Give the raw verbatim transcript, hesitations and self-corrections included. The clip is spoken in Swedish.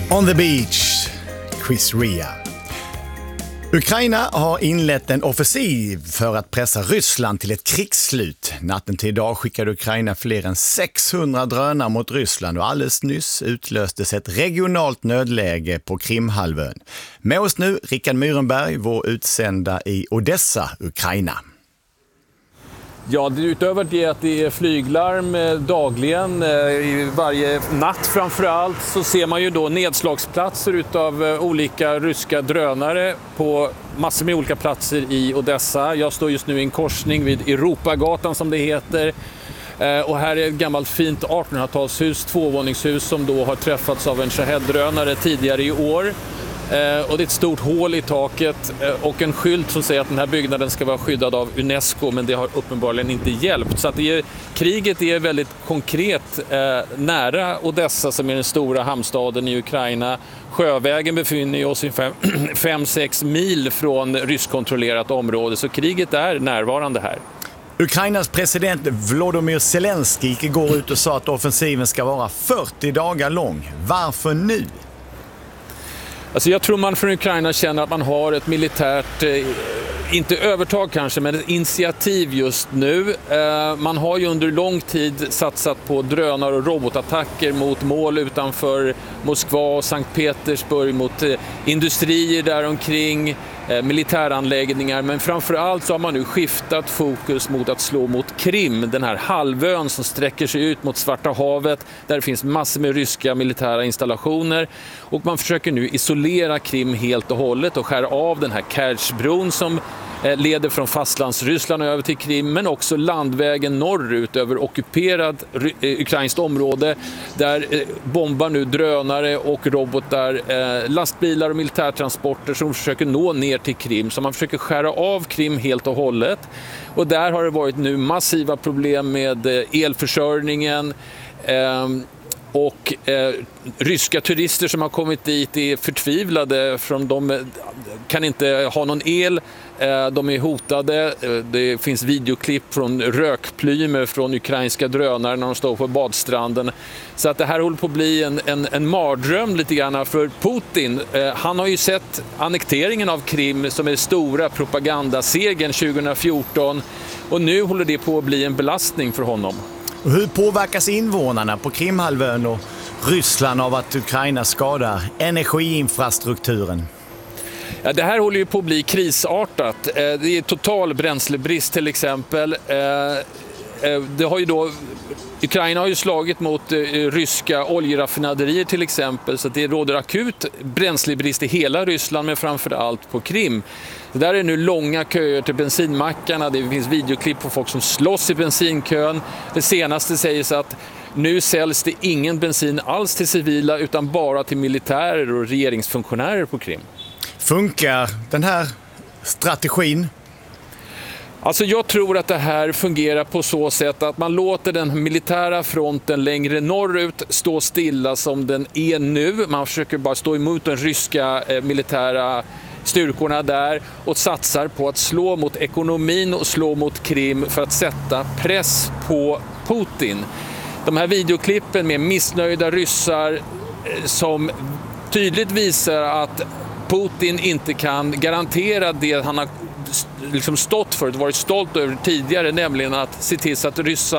On the beach, Chris Rea. Ukraina har inlett en offensiv för att pressa Ryssland till ett krigsslut. Natten till idag skickade Ukraina fler än sexhundra drönare mot Ryssland och alldeles nyss utlöstes ett regionalt nödläge på Krimhalvön. Med oss nu Rickard Myrenberg, vår utsända i Odessa, Ukraina. Ja, det utöver det att det är flyglarm dagligen, i varje natt framförallt, så ser man ju då nedslagsplatser utav olika ryska drönare på massor med olika platser i Odessa. Jag står just nu i en korsning vid Europagatan som det heter. Och här är ett gammalt fint artonhundratalshus, tvåvåningshus som då har träffats av en Shahed-drönare tidigare i år. Och det är ett stort hål i taket och en skylt som säger att den här byggnaden ska vara skyddad av UNESCO, men det har uppenbarligen inte hjälpt. Så att det är, kriget är väldigt konkret eh, nära Odessa som är den stora hamnstaden i Ukraina. Sjövägen befinner oss ungefär fem sex mil från ryskkontrollerat område, så kriget är närvarande här. Ukrainas president Volodymyr Zelensky gick igår ut och sa att offensiven ska vara fyrtio dagar lång. Varför nu? Alltså jag tror man från Ukraina känner att man har ett militärt, eh, inte övertag kanske, men ett initiativ just nu. Eh, man har ju under lång tid satsat på drönare och robotattacker mot mål utanför Moskva och Sankt Petersburg, mot eh, industrier där omkring, eh, militäranläggningar. Men framförallt så har man nu skiftat fokus mot att slå mot Krim, den här halvön som sträcker sig ut mot Svarta havet, där det finns massor med ryska militära installationer. Och man försöker nu isolera Krim helt och hållet och skära av den här Kertjbron som leder från fastlandsryssland över till Krim, men också landvägen norrut över ockuperad ukrainskt område. Där bombar nu drönare och robotar lastbilar och militärtransporter som försöker nå ner till Krim. Så man försöker skära av Krim helt och hållet. Och där har det varit nu massiva problem med elförsörjningen. Och eh, ryska turister som har kommit dit är förtvivlade, för de kan inte ha någon el, eh, de är hotade. Eh, det finns videoklipp från rökplymer från ukrainska drönare när de står på badstranden. Så att det här håller på att bli en, en, en mardröm lite grann för Putin. Eh, han har ju sett annekteringen av Krim som är stora propagandasegern tjugohundrafjorton, och nu håller det på att bli en belastning för honom. Hur påverkas invånarna på Krimhalvön och Ryssland av att Ukraina skadar energiinfrastrukturen? Ja, det här håller ju på att bli krisartat. Det är total bränslebrist till exempel. Det har ju då, Ukraina har ju slagit mot ryska oljeraffinaderier till exempel, så det råder akut bränslebrist i hela Ryssland, men framförallt på Krim. Det där är nu långa köer till bensinmackarna, det finns videoklipp på folk som slåss i bensinkön. Det senaste sägs att nu säljs det ingen bensin alls till civila utan bara till militärer och regeringsfunktionärer på Krim. Funkar den här strategin? Alltså jag tror att det här fungerar på så sätt att man låter den militära fronten längre norrut stå stilla som den är nu. Man försöker bara stå emot den ryska eh, militära styrkorna där och satsar på att slå mot ekonomin och slå mot Krim för att sätta press på Putin. De här videoklippen med missnöjda ryssar eh, som tydligt visar att Putin inte kan garantera det han har liksom stått för och varit stolt över tidigare, nämligen att se till så att ryssar